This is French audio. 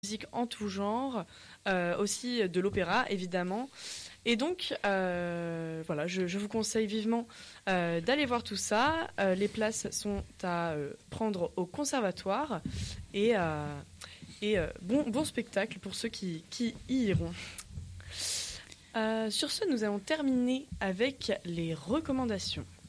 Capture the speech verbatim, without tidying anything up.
musique en tout genre, euh, aussi de l'opéra évidemment. Et donc, euh, voilà, je, je vous conseille vivement euh, d'aller voir tout ça. Euh, les places sont à euh, prendre au conservatoire et, euh, et euh, bon, bon spectacle pour ceux qui, qui y iront. Euh, sur ce, nous allons terminer avec les recommandations.